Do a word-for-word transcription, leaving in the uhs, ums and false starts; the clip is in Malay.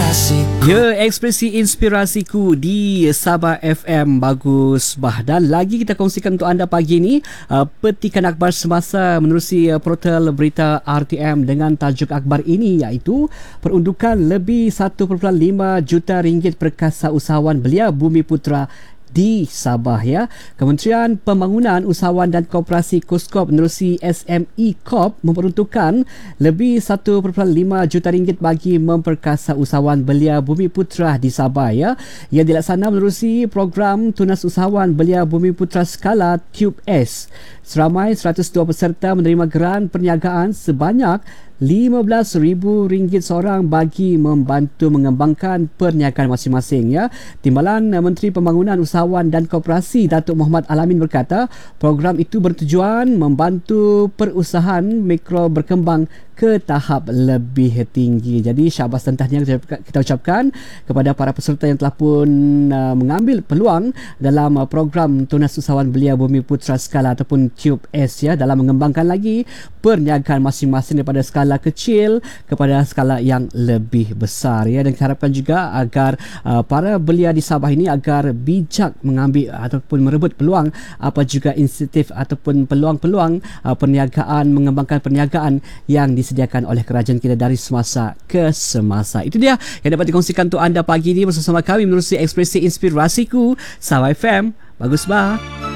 inspirasiku. Ya, ekspresi inspirasiku di Sabah F M. Bagus bah. Dan lagi kita kongsikan untuk anda pagi ini uh, petikan akhbar semasa menerusi uh, portal berita R T M dengan tajuk akhbar ini, iaitu perundukan lebih satu perpuluhan lima juta ringgit perkasa usahawan belia Bumi Putra di Sabah. Ya, Kementerian Pembangunan Usahawan dan Koperasi KUSKOP menerusi S M E Corp memperuntukkan lebih satu perpuluhan lima juta ringgit bagi memperkasa usahawan belia Bumi Putra di Sabah. Ya, ia dilaksana menerusi program Tunas Usahawan Belia Bumi Putra Skala Tube S. Seramai seratus dua peserta menerima geran perniagaan sebanyak lima belas ribu ringgit seorang bagi membantu mengembangkan perniagaan masing-masing. Ya, Timbalan Menteri Pembangunan Usahawan dan Koperasi Datuk Mohamed Alamin berkata, program itu bertujuan membantu perusahaan mikro berkembang ke tahap lebih tinggi. Jadi syabas dan tahniah kita ucapkan kepada para peserta yang telah pun uh, mengambil peluang dalam uh, program Tunas Usahawan Belia Bumi Putra Skala ataupun Tube S, ya, dalam mengembangkan lagi perniagaan masing-masing daripada skala kecil kepada skala yang lebih besar. Ya, dan kita harapkan juga agar uh, para belia di Sabah ini agar bijak mengambil ataupun merebut peluang apa juga insentif ataupun peluang-peluang uh, perniagaan, mengembangkan perniagaan yang disediakan oleh kerajaan kita dari semasa ke semasa. Itu dia yang dapat dikongsikan untuk anda pagi ini bersama kami menerusi ekspresi inspirasiku Sabah F M. Bagus bah.